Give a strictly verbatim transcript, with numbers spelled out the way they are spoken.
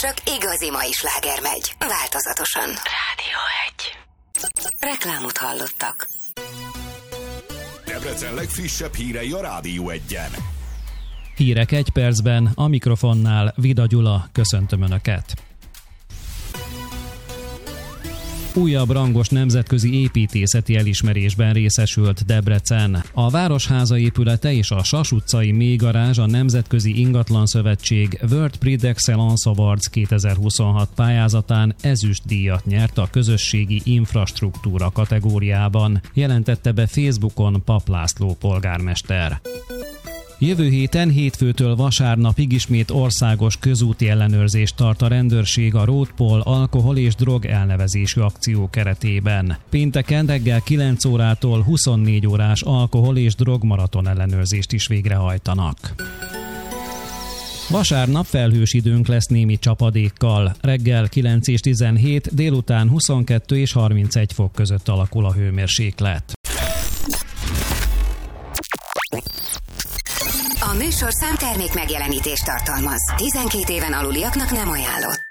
csak igazi mai sláger megy, változatosan. Rádió egy. Reklámot hallottak. Debrecen legfrissebb hírei a Rádió egyen. Hírek egy percben, a mikrofonnál Vida Gyula, köszöntöm Önöket. Újabb rangos nemzetközi építészeti elismerésben részesült Debrecen. A Városháza épülete és a Sas utcai mélygarázs a Nemzetközi Ingatlanszövetség World Prix d'Excellence Awards kétezer-huszonhat pályázatán ezüstdíjat nyert a közösségi infrastruktúra kategóriában, jelentette be Facebookon Pap László polgármester. Jövő héten hétfőtől vasárnapig ismét országos közúti ellenőrzést tart a rendőrség a Roadpol alkohol és drog elnevezésű akció keretében. Pénteken reggel kilenc órától huszonnégy órás alkohol és drog maraton ellenőrzést is végrehajtanak. Vasárnap felhős időnk lesz némi csapadékkal. Reggel kilenc és tizenhét, délután huszonkettő és harmincegy fok között alakul a hőmérséklet. A műsorszám termék megjelenítést tartalmaz. tizenkét éven aluliaknak nem ajánlott.